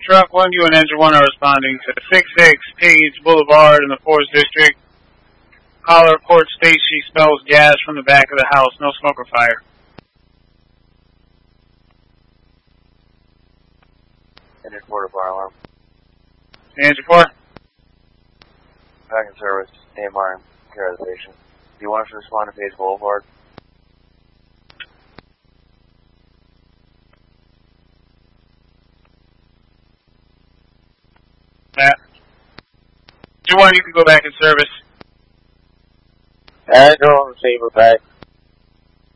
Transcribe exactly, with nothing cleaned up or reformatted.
Truck one, you and Engine one are responding to six six Page Boulevard in the Forest District. Caller report states she smells gas from the back of the house. No smoke or fire. Engine four to fire alarm. Engine four. Back in service. A M R, care of the patient. Do you want us to respond to Page Boulevard? Matt. Engine one, you can go back in service. Angel on receiver back.